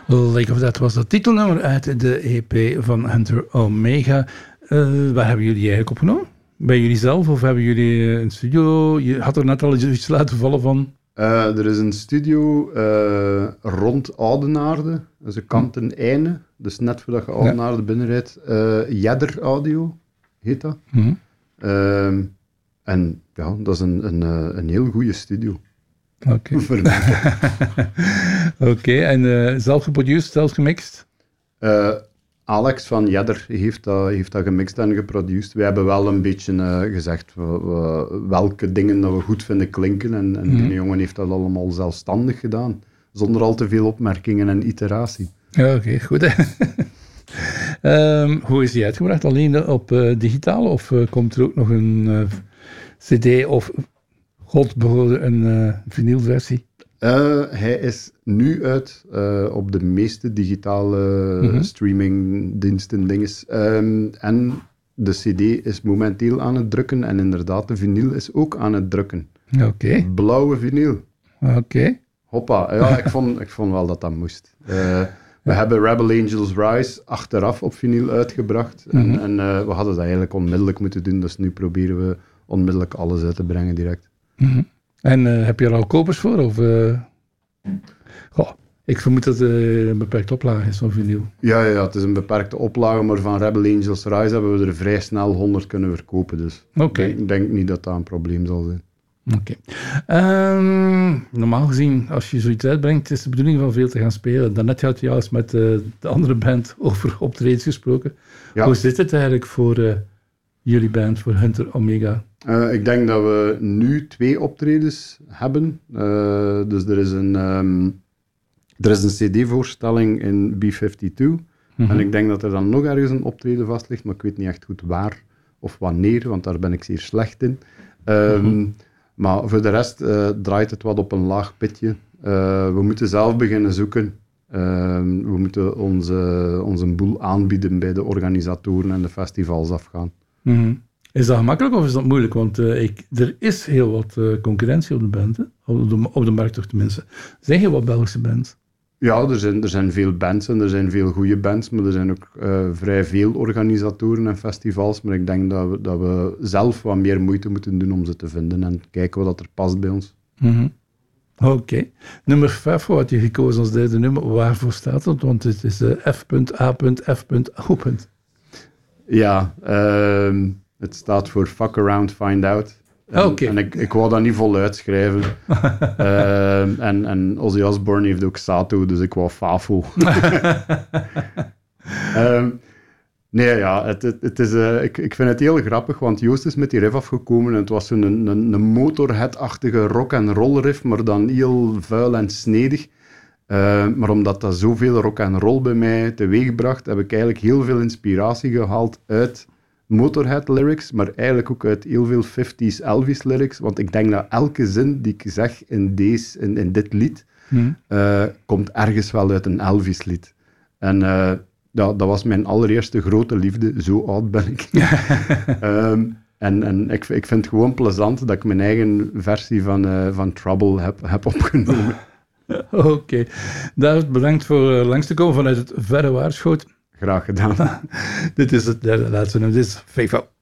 Lake of Death was dat titelnummer uit de EP van Hunter Omega. Waar hebben jullie eigenlijk opgenomen? Bij jullie zelf of hebben jullie een studio? Je had er net al iets laten vallen van. Er is een studio rond Oudenaarde, dus een kant en einde, dus net voordat je Oudenaarde binnenrijdt. Jedder Audio heet dat. Mm-hmm. En ja, dat is een heel goede studio. Oké. Oké, en zelf geproduceerd, zelf gemixt? Alex van Jedder heeft dat gemixt en geproduceerd. Wij hebben wel een beetje gezegd welke dingen dat we goed vinden klinken. En die jongen heeft dat allemaal zelfstandig gedaan. Zonder al te veel opmerkingen en iteratie. Ja, oké, goed. Hoe is die uitgebracht? Alleen op digitaal? Of komt er ook nog een cd of een vinylversie? Hij is nu uit op de meeste digitale streamingdiensten dinges. En de cd is momenteel aan het drukken en inderdaad de vinyl is ook aan het drukken. Oké. Blauwe vinyl. Oké. Hoppa, ja, ik vond wel dat moest. We hebben Rebel Angels Rise achteraf op vinyl uitgebracht en we hadden dat eigenlijk onmiddellijk moeten doen, dus nu proberen we onmiddellijk alles uit te brengen direct. En heb je er al kopers voor? Of, ik vermoed dat het een beperkte oplage is van vinyl. Ja, het is een beperkte oplage, maar van Rebel Angels Rise hebben we er vrij snel 100 kunnen verkopen. Dus ik denk niet dat dat een probleem zal zijn. Oké. Normaal gezien, als je zoiets uitbrengt, is de bedoeling van veel te gaan spelen. Daarnet had je al eens met de andere band over optredens gesproken. Ja. Hoe zit het eigenlijk voor jullie band, voor Hunter Omega? Ik denk dat we nu 2 optredens hebben. Dus er is een CD-voorstelling in B52. En ik denk dat er dan nog ergens een optreden vast ligt, maar ik weet niet echt goed waar of wanneer, want daar ben ik zeer slecht in. Maar voor de rest draait het wat op een laag pitje. We moeten zelf beginnen zoeken. We moeten onze boel aanbieden bij de organisatoren en de festivals afgaan. Is dat gemakkelijk of is dat moeilijk? Want er is heel wat concurrentie op de band, hè? Op de markt toch tenminste. Er zijn heel wat Belgische bands. Ja, er zijn veel bands en er zijn veel goede bands, maar er zijn ook vrij veel organisatoren en festivals. Maar ik denk dat we zelf wat meer moeite moeten doen om ze te vinden en kijken wat er past bij ons. Oké. Nummer 5 had je gekozen als derde nummer. Waarvoor staat dat? Want het is F.A.F.O. Ja, het staat voor Fuck Around, Find Out. En ik wou dat niet voluit schrijven. En Ozzy Osbourne heeft ook Sato, dus ik wou Fafo. Ik vind het heel grappig, want Joost is met die riff afgekomen en het was een Motorhead-achtige rock-and-roll riff, maar dan heel vuil en snedig. Maar omdat dat zoveel rock-and-roll bij mij teweegbracht, heb ik eigenlijk heel veel inspiratie gehaald uit Motorhead lyrics, maar eigenlijk ook uit heel veel 50s Elvis lyrics, want ik denk dat elke zin die ik zeg in dit lied, komt ergens wel uit een Elvis lied. En dat was mijn allereerste grote liefde, zo oud ben ik. En ik vind het gewoon plezant dat ik mijn eigen versie van Trouble heb opgenomen. Oké. David, bedankt voor langs te komen vanuit het verre Waarschoot. Graag gedaan. Dit is het derde laatste nummer. Dit is Favo.